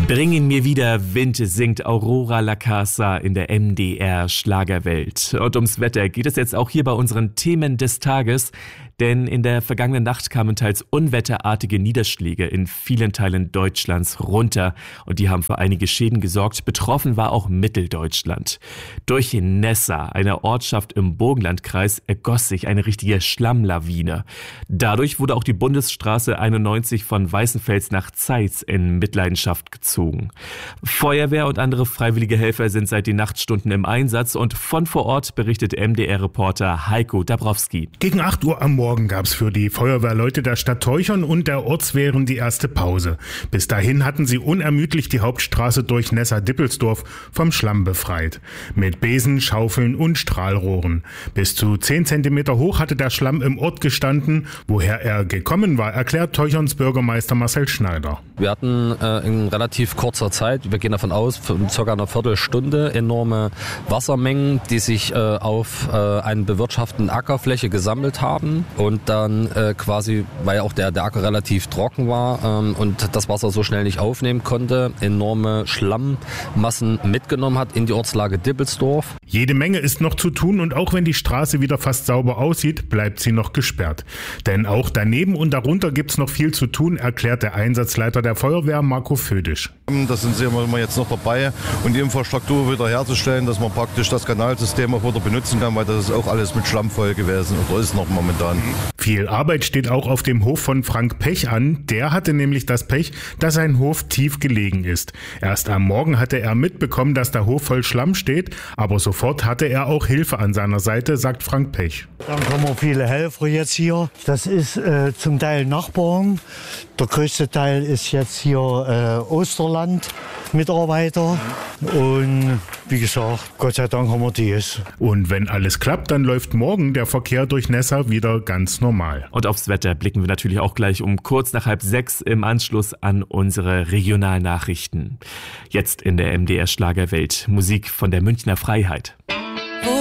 Bringen mir wieder Wind, singt Aurora La Casa in der MDR Schlagerwelt. Und ums Wetter geht es jetzt auch hier bei unseren Themen des Tages. Denn in der vergangenen Nacht kamen teils unwetterartige Niederschläge in vielen Teilen Deutschlands runter. Und die haben für einige Schäden gesorgt. Betroffen war auch Mitteldeutschland. Durch Nessa, eine Ortschaft im Burgenlandkreis, ergoss sich eine richtige Schlammlawine. Dadurch wurde auch die Bundesstraße 91 von Weißenfels nach Zeitz in Mitleidenschaft gezogen. Feuerwehr und andere freiwillige Helfer sind seit den Nachtstunden im Einsatz. Und von vor Ort berichtet MDR-Reporter Heiko Dabrowski. Gegen 8 Uhr am Morgen gab es für die Feuerwehrleute der Stadt Teuchern und der Ortswehren die erste Pause. Bis dahin hatten sie unermüdlich die Hauptstraße durch Nessa-Dippelsdorf vom Schlamm befreit. Mit Besen, Schaufeln und Strahlrohren. Bis zu 10 Zentimeter hoch hatte der Schlamm im Ort gestanden. Woher er gekommen war, erklärt Teucherns Bürgermeister Marcel Schneider. Wir hatten in relativ kurzer Zeit, wir gehen davon aus, von circa einer Viertelstunde, enorme Wassermengen, die sich auf einen bewirtschafteten Ackerfläche gesammelt haben. Und dann quasi, weil auch der Acker relativ trocken war und das Wasser so schnell nicht aufnehmen konnte, enorme Schlammmassen mitgenommen hat in die Ortslage Dippelsdorf. Jede Menge ist noch zu tun und auch wenn die Straße wieder fast sauber aussieht, bleibt sie noch gesperrt. Denn auch daneben und darunter gibt's noch viel zu tun, erklärt der Einsatzleiter der Feuerwehr Marco Födisch. Da sind wir jetzt noch dabei und die Infrastruktur wieder herzustellen, dass man praktisch das Kanalsystem auch wieder benutzen kann, weil das ist auch alles mit Schlamm voll gewesen oder ist noch momentan. Viel Arbeit steht auch auf dem Hof von Frank Pech an. Der hatte nämlich das Pech, dass sein Hof tief gelegen ist. Erst am Morgen hatte er mitbekommen, dass der Hof voll Schlamm steht, aber sofort hatte er auch Hilfe an seiner Seite, sagt Frank Pech. Dann kommen viele Helfer jetzt hier. Das ist zum Teil Nachbarn. Der größte Teil ist jetzt hier Osterland-Mitarbeiter. Und wie gesagt, Gott sei Dank haben wir dies. Und wenn alles klappt, dann läuft morgen der Verkehr durch Nessa wieder ganz normal. Und aufs Wetter blicken wir natürlich auch gleich um kurz nach 5:30 im Anschluss an unsere Regionalnachrichten. Jetzt in der MDR Schlagerwelt. Musik von der Münchner Freiheit.